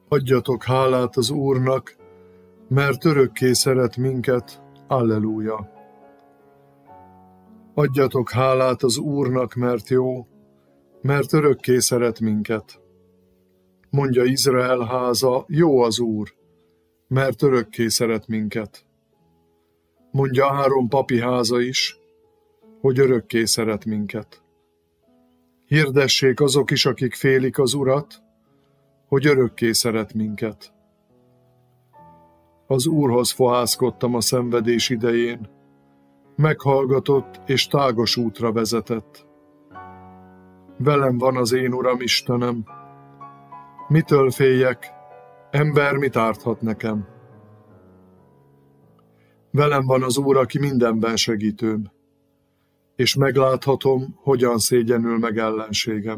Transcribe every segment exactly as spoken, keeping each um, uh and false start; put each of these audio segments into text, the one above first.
Adjatok hálát az Úrnak, mert örökké szeret minket. Alleluja! Adjatok hálát az Úrnak, mert jó, mert örökké szeret minket. Mondja Izrael háza, jó az Úr, mert örökké szeret minket. Mondja Áron papi háza is, hogy örökké szeret minket. Hirdessék azok is, akik félik az Urat, hogy örökké szeret minket. Az Úrhoz fohászkodtam a szenvedés idején, meghallgatott és tágos útra vezetett. Velem van az én Uram Istenem, mitől féljek, ember mit árthat nekem? Velem van az Úr, aki mindenben segítőm, és megláthatom, hogyan szégyenül meg ellenségem.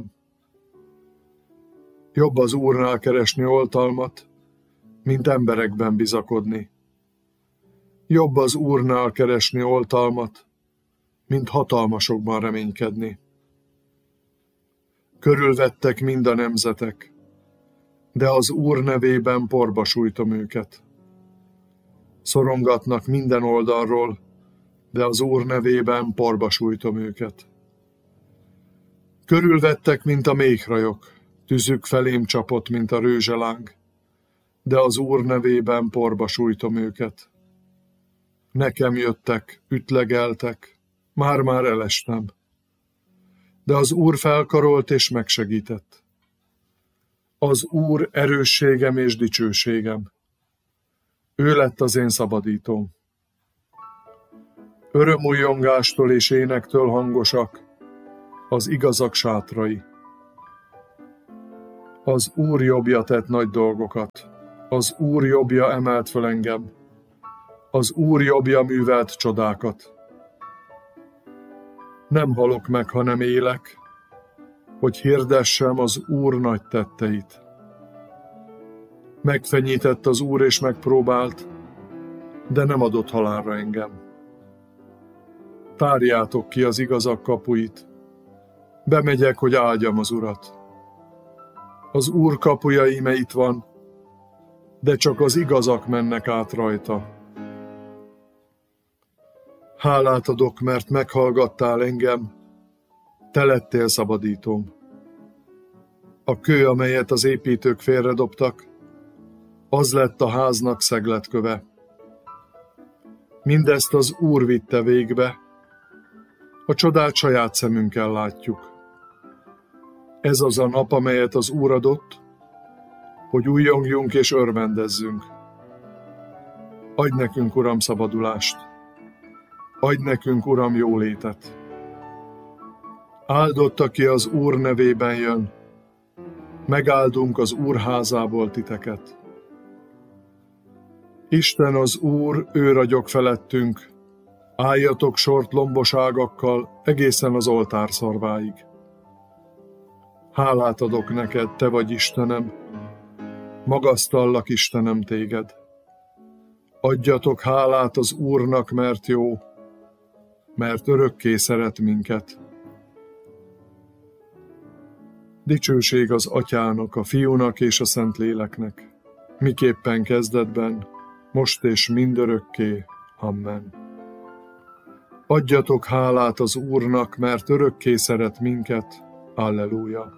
Jobb az Úrnál keresni oltalmat, mint emberekben bizakodni. Jobb az Úrnál keresni oltalmat, mint hatalmasokban reménykedni. Körülvettek mind a nemzetek, de az Úr nevében porba sújtom őket. Szorongatnak minden oldalról, de az Úr nevében porba sújtom őket. Körülvettek, mint a méhrajok, tüzük felém csapott, mint a rőzseláng, de az Úr nevében porba sújtom őket. Nekem jöttek, ütlegeltek, már-már elestem, de az Úr felkarolt és megsegített. Az Úr erősségem és dicsőségem. Ő lett az én szabadítóm. Örömújjongástól és énektől hangosak az igazak sátrai. Az Úr jobbja tett nagy dolgokat, az Úr jobbja emelt föl engem, az Úr jobbja művelt csodákat. Nem halok meg, hanem élek, hogy hirdessem az Úr nagy tetteit. Megfenyített az Úr és megpróbált, de nem adott halálra engem. Tárjátok ki az igazak kapuit, bemegyek, hogy áldjam az Urat. Az Úr kapuja íme itt van, de csak az igazak mennek át rajta. Hálát adok, mert meghallgattál engem, te lettél szabadítóm. A kő, amelyet az építők félredobtak, az lett a háznak szegletköve. Mindezt az Úr vitte végbe, a csodát saját szemünkkel látjuk. Ez az a nap, amelyet az Úr adott, hogy újjongjunk és örvendezzünk. Adj nekünk, Uram, szabadulást! Adj nekünk, Uram, jólétet! Áldott, aki az Úr nevében jön, megáldunk az Úr házából titeket. Isten az Úr, ő ragyog felettünk, álljatok sort lombos ágakkal egészen az oltár szarváig. Hálát adok neked, te vagy Istenem, magasztallak, Istenem, téged. Adjatok hálát az Úrnak, mert jó, mert örökké szeret minket. Dicsőség az Atyának, a Fiúnak és a Szentléleknek, miképpen kezdetben, most és mindörökké. Amen. Adjatok hálát az Úrnak, mert örökké szeret minket. Alleluja.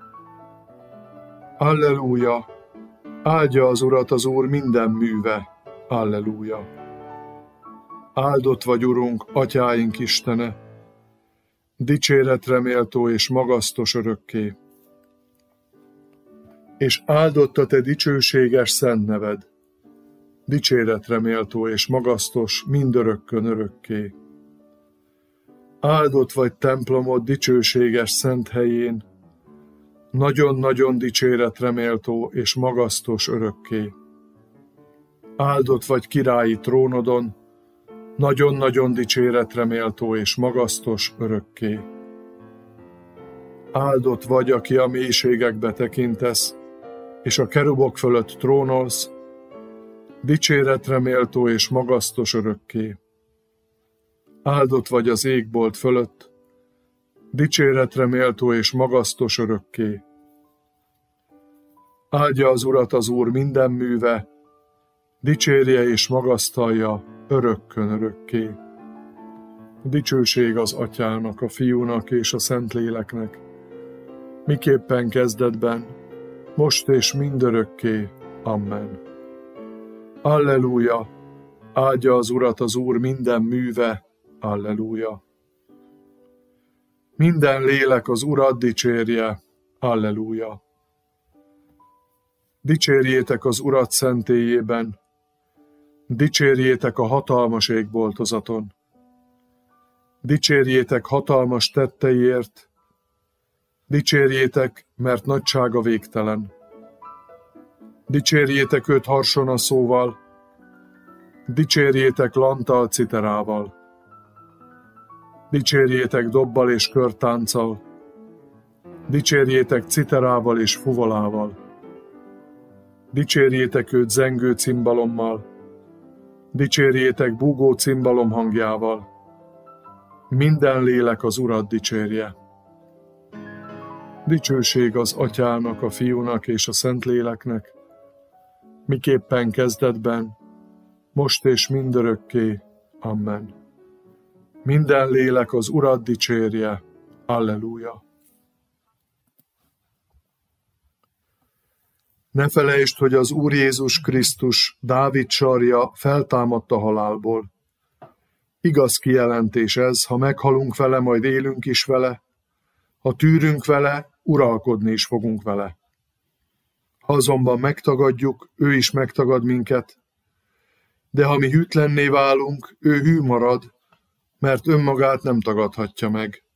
Alleluja. Áldja az Urat az Úr minden műve. Alleluja. Áldott vagy, Urunk, Atyáink Istene, dicséretre méltó és magasztos örökké. És áldott a te dicsőséges szent neved, dicséretre méltó és magasztos mindörökkön örökké. Áldott vagy templomod dicsőséges szent helyén, nagyon-nagyon dicséretre méltó és magasztos örökké. Áldott vagy királyi trónodon, nagyon-nagyon dicséretre méltó és magasztos örökké. Áldott vagy, aki a mélységekbe tekintesz, és a kerubok fölött trónolsz, dicséretre méltó és magasztos örökké. Áldott vagy az égbolt fölött, dicséretre méltó és magasztos örökké. Áldja az Urat az Úr minden műve, dicsérje és magasztalja örökkön örökké. Dicsőség az Atyának, a Fiúnak és a Szentléleknek, miképpen kezdetben, most és mindörökké. Amen. Alleluja! Áldja az Urat az Úr minden műve. Alleluja! Minden lélek az Urat dicsérje. Alleluja! Dicsérjétek az Urat szentélyében, dicsérjétek a hatalmas égboltozaton. Dicsérjétek hatalmas tetteiért, dicsérjétek, mert nagysága végtelen. Dicsérjétek őt harsonaszóval, dicsérjétek lanttal, citerával. Dicsérjétek dobbal és körtánccal, dicsérjétek citerával és fuvolával. Dicsérjétek őt zengő cimbalommal, dicsérjétek búgó cimbalom hangjával. Minden lélek az Urat dicsérje. Dicsőség az Atyának, a Fiúnak és a Szentléleknek, miképpen kezdetben, most és mindörökké. Amen. Minden lélek az Urat dicsérje. Alleluja. Ne felejtsd, hogy az Úr Jézus Krisztus, Dávid sarja, feltámadt a halálból. Igaz kijelentés ez, ha meghalunk vele, majd élünk is vele, ha tűrünk vele, uralkodni is fogunk vele. Ha azonban megtagadjuk, ő is megtagad minket, de ha mi hűtlenné válunk, ő hű marad, mert önmagát nem tagadhatja meg.